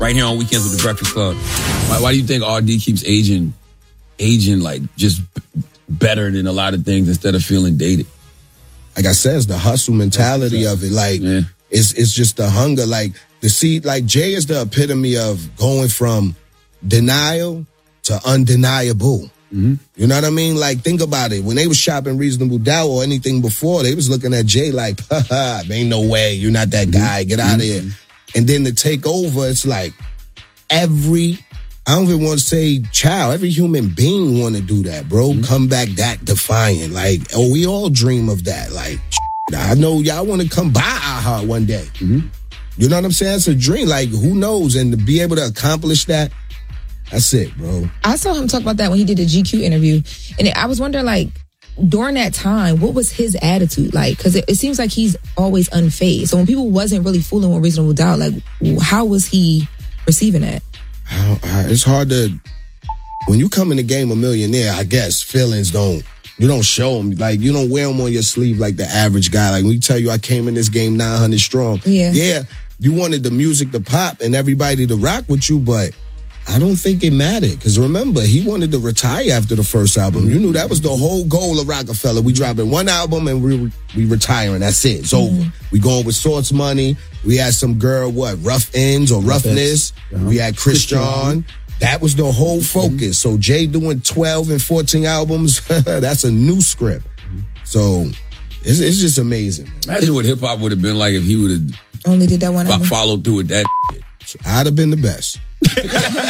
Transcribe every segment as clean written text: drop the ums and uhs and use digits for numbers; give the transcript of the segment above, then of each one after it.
right here on Weekends with the Breakfast Club. Why do you think RD keeps aging like just better than a lot of things instead of feeling dated? Like I said, it's the hustle mentality of it. Like, it's just the hunger. Like, like Jay is the epitome of going from denial to undeniable. Mm-hmm. You know what I mean? Like, think about it. When they was shopping Reasonable Doubt or anything before, they was looking at Jay like, haha, ain't no way. You're not that guy. Get out of here. And then to take over, it's like I don't even want to say child, every human being want to do that, bro. Come back that defiant. Like, we all dream of that. Like, I know y'all want to come by our heart one day. You know what I'm saying? It's a dream. Like, who knows? And to be able to accomplish that, that's it, bro. I saw him talk about that when he did a GQ interview. And I was wondering, like, during that time, what was his attitude like? Because it seems like he's always unfazed. So when people wasn't really fooling with Reasonable Doubt, like, how was he receiving that? It's hard to... When you come in the game a millionaire, I guess feelings you don't show them. Like, you don't wear them on your sleeve like the average guy. Like, when you tell you I came in this game 900 strong. Yeah, you wanted the music to pop and everybody to rock with you, but I don't think it mattered. Because remember, he wanted to retire after the first album. You knew that was the whole goal of Rockefeller. We dropping one album and we retiring. That's it. It's over. We going with Source Money. We had some girl, Rough Ends or Roughness. We had Christian. That was the whole focus. So Jay doing 12 and 14 albums, that's a new script. So it's just amazing. Imagine what hip-hop would have been like if he would have only did that one album. Followed through with that. I'd have been the best. You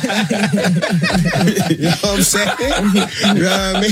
know what I'm saying? You know what I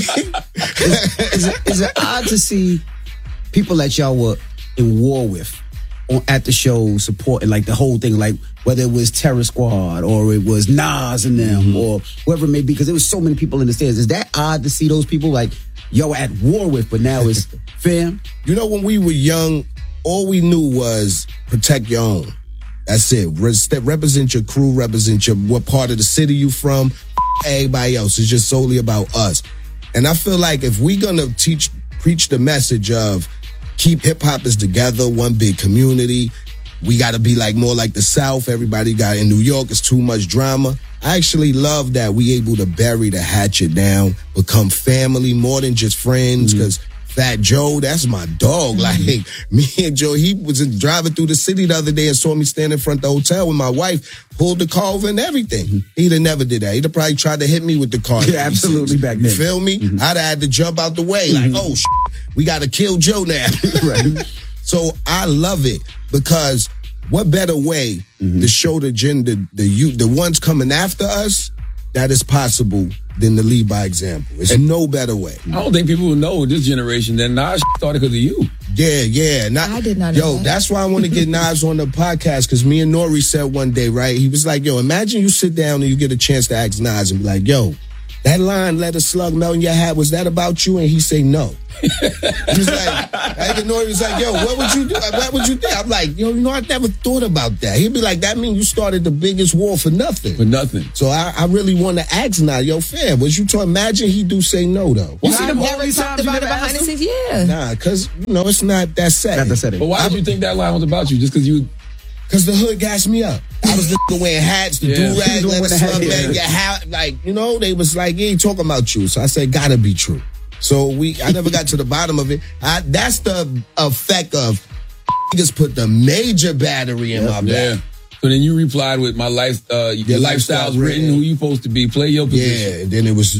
mean? Is it odd to see people that y'all were in war with at the show supporting like the whole thing, like whether it was Terror Squad or it was Nas and them or whoever it may be, because there was so many people in the stands. Is that odd to see those people like y'all at war with, but now it's fam? You know, when we were young, all we knew was protect your own. That's it. Represent your crew, represent what part of the city you from. Everybody else. It's just solely about us. And I feel like if we're gonna preach the message of keep hip-hop is together, one big community, we gotta be like more like the South. Everybody got in New York, it's too much drama. I actually love that we able to bury the hatchet down, become family more than just friends, because Fat Joe, that's my dog. Like, me and Joe, he was driving through the city the other day and saw me standing in front of the hotel with my wife, pulled the car over and everything. He'd have never did that. He'd have probably tried to hit me with the car. Yeah, absolutely back then. You feel me? I'd have had to jump out the way. Like, oh, we got to kill Joe now. Right. So I love it because what better way to show the youth, the ones coming after us, that is possible than to lead by example. It's no better way. I don't think people will know this generation that Nas started because of you. Yeah. I did not know that. That's why I want to get Nas on the podcast, because me and Nori said one day, right? He was like, imagine you sit down and you get a chance to ask Nas and be like, that line, let a slug melt in your hat, was that about you? And he say no. He was like, Nori was like, what would you do? What would you think? I'm like, I never thought about that. He'd be like, that means you started the biggest war for nothing. For nothing. So I really want to ask now, fam, was you to imagine he do say no, though? You see them never talked about it behind the scenes? Yeah. Nah, because, it's not that setting. But why did you think that line was about you? Just because you... Because the hood gassed me up. I was wearing hats, the do-rag, let a slug man get hat. Like, they was like, he ain't talking about you. So I said, gotta be true. So I never got to the bottom of it. That's the effect of just put the major battery in my back. So then you replied with my your lifestyle's written. Who you supposed to be? Play your position. Yeah. And then it was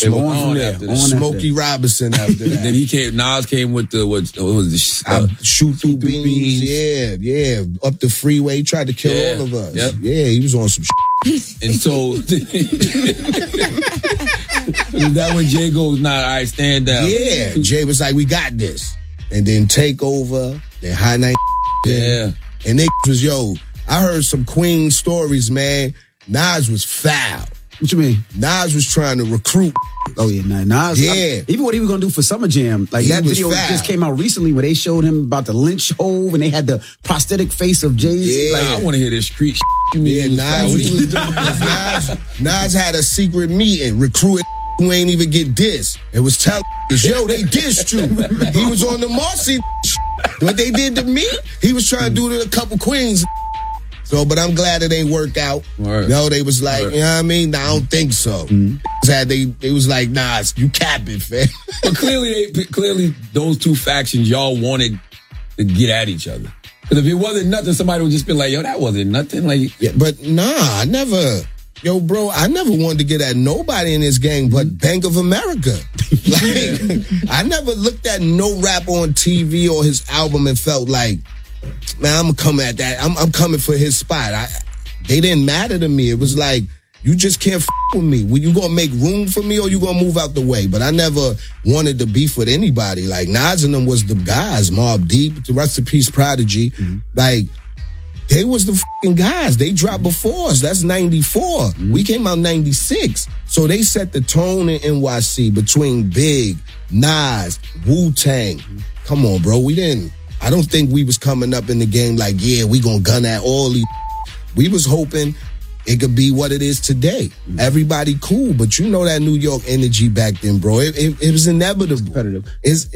Smokey Robinson after that. Then Nas came with the what was the shoot through beans. Yeah. Up the freeway, he tried to kill all of us. Yep. Yeah, he was on some shit. And so is that when Jay goes, all right, stand down? Yeah. Jay was like, we got this. And then Take Over, then High Night. Yeah. And they was, I heard some Queen stories, man. Nas was foul. What you mean? Nas was trying to recruit. Oh, yeah, Nas. Yeah. Even what he was going to do for Summer Jam. Like, that video just came out recently where they showed him about the lynch hove and they had the prosthetic face of Jay-Z. Yeah. Like, I want to hear this street Nas had a secret meeting, recruited who ain't even get dissed. It was telling they dissed you. He was on the Marcy. What they did to me, he was trying to do to a couple queens. So, but I'm glad it ain't work out. Word. No, they was like, Word. you know what I mean? Nah, I don't think so. They was like, nah, you capping, fam. But clearly, those two factions, y'all wanted to get at each other. Because if it wasn't nothing, somebody would just be like, yo, that wasn't nothing. Like, Yeah, but nah, I never. Yo, bro, I never wanted to get at nobody in this game but Bank of America. Like, I never looked at no rapper on TV or his album and felt like, man, I'm coming at that. I'm coming for his spot. They didn't matter to me. It was like, you just can't with me. You gonna make room for me or you gonna move out the way? But I never wanted to beef with anybody. Like, Nas and them was the guys. Mobb Deep, the rest in peace Prodigy. Like, they was the fucking guys. They dropped before us. That's 94. We came out 96. So they set the tone in NYC between Big, Nas, Wu-Tang. Come on, bro. I don't think we was coming up in the game like, yeah, we gonna gun at all these. We was hoping it could be what it is today. Everybody cool, but you know that New York energy back then, bro. It was inevitable. Competitive.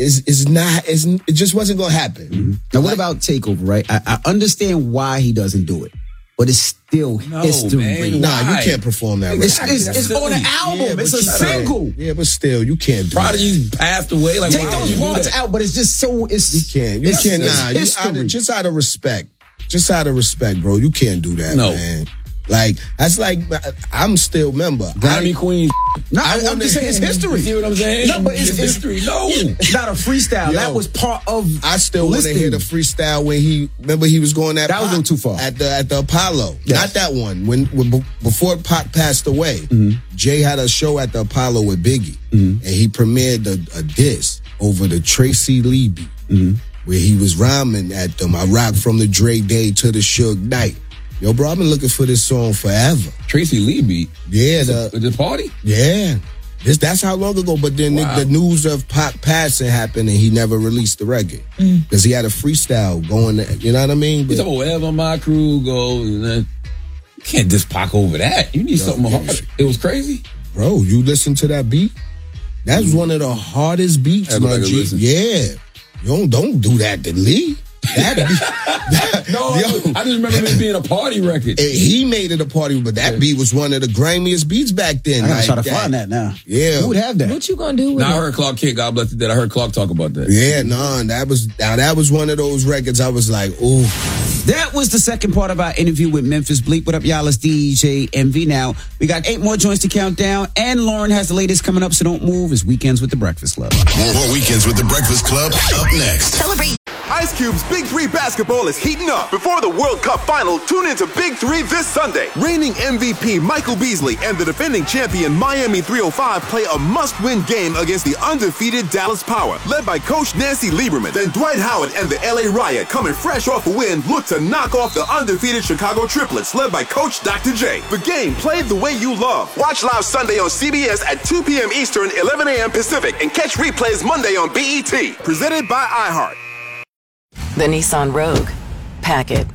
It just wasn't gonna happen. Now, what about Takeover, right? I understand why he doesn't do it, but it's still history. man. Nah, Why? you can't perform that. It's right. on an album. Yeah, it's but a single. Yeah, but still, you can't do Prodigy's passed away. Like, Take why would those you do parts that? out, but it's just so. You can't. You it's can't. Nah, history. just out of respect. Just out of respect, bro. You can't do that, No. man. Like, that's like, I'm still member. Grammy Queen. No, I'm just saying it's history. You see what I'm saying? No, but it's history. No. It's not a freestyle. Yo, that was part of. I still want to listening. hear the freestyle when he was going at That was a little too far. at the Apollo. Yes. Not that one. When before Pac passed away, Jay had a show at the Apollo with Biggie, and he premiered a diss over the Tracy Lee beat, where he was rhyming at them. I rock from the Dre Day to the Suge Knight. Yo, bro, I've been looking for this song forever. Tracy Lee beat. Yeah, The party? yeah. That's how long ago. But then Wow. the news of Pac passing happened, and he never released the record because he had a freestyle going. You know what I mean? You But, talk about wherever my crew goes. And then, you can't just Pac over that. You need something hard. It was crazy. bro, you listen to that beat? That's one of the hardest beats, Have a my good G. listen. Yeah, don't do that to Lee. No, I just remember it being a party record. He made it a party, but that beat was one of the grimiest beats back then. I gotta like try to find that now. Yeah. Who would have that? What you gonna do with Now I it? heard Clark Kent, God bless the dead. I heard Clark talk about that. Yeah, no, that was one of those records I was like, ooh. That was the second part of our interview with Memphis Bleak. What up, y'all? It's DJ MV. Now, we got 8 more joints to count down, and Lauren has the latest coming up, so don't move. It's Weekends with the Breakfast Club. More Weekends with the Breakfast Club up next. Celebrate. Ice Cube's Big 3 basketball is heating up. Before the World Cup final, tune into Big 3 this Sunday. Reigning MVP Michael Beasley and the defending champion Miami 305 play a must-win game against the undefeated Dallas Power, led by Coach Nancy Lieberman. Then Dwight Howard and the LA Riot, coming fresh off a win, look to knock off the undefeated Chicago Triplets, led by Coach Dr. J. The game played the way you love. Watch live Sunday on CBS at 2 p.m. Eastern, 11 a.m. Pacific, and catch replays Monday on BET. Presented by iHeart. The Nissan Rogue. Pack it.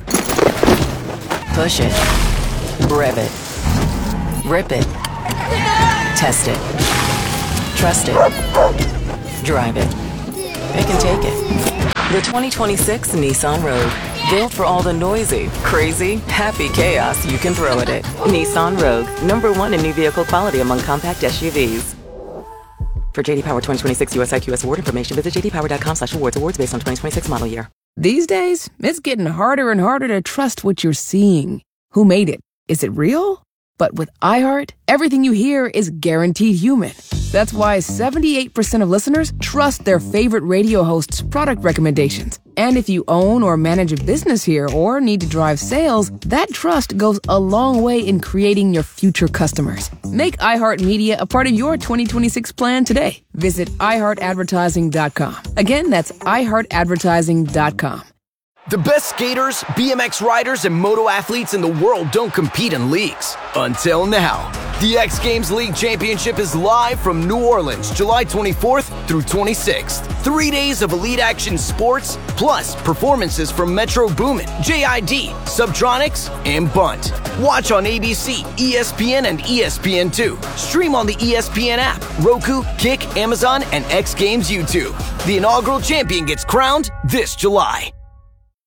Push it. Rev it. Rip it. Test it. Trust it. Drive it. It can take it. The 2026 Nissan Rogue. Built for all the noisy, crazy, happy chaos you can throw at it. Nissan Rogue. #1 in new vehicle quality among compact SUVs. For JD Power 2026 US IQS award information, visit jdpower.com/awards. Awards based on 2026 model year. These days, it's getting harder and harder to trust what you're seeing. Who made it? Is it real? But with iHeart, everything you hear is guaranteed human. That's why 78% of listeners trust their favorite radio hosts' product recommendations. And if you own or manage a business here or need to drive sales, that trust goes a long way in creating your future customers. Make iHeartMedia a part of your 2026 plan today. Visit iHeartAdvertising.com. Again, that's iHeartAdvertising.com. The best skaters, BMX riders, and moto athletes in the world don't compete in leagues. Until now. The X Games League Championship is live from New Orleans, July 24th through 26th. 3 days of elite action sports, plus performances from Metro Boomin, JID, Subtronics, and Bunt. Watch on ABC, ESPN, and ESPN2. Stream on the ESPN app, Roku, Kick, Amazon, and X Games YouTube. The inaugural champion gets crowned this July.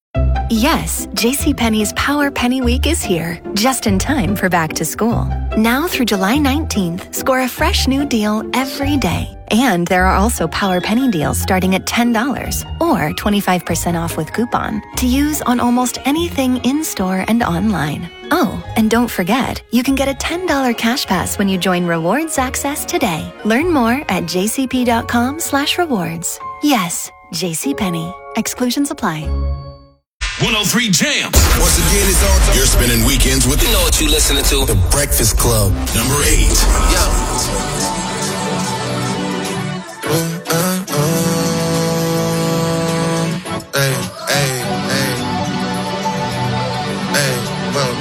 Yes, JCPenney's Power Penny Week is here, just in time for back to school. Now through July 19th, score a fresh new deal every day. And there are also Power Penny deals starting at $10 or 25% off with coupon to use on almost anything in-store and online. Oh, and don't forget, you can get a $10 cash pass when you join Rewards Access today. Learn more at jcp.com/rewards. Yes, JCPenney. Exclusions apply. 103 Jams. Once again, it's all time. You're spending weekends with, you know what you listening to, The Breakfast Club. Number 8. Yo.